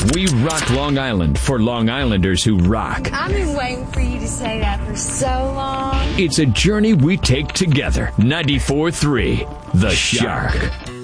We rock Long Island for Long Islanders who rock. I've been waiting for you to say that for so long. It's a journey we take together. 94.3 The Shark.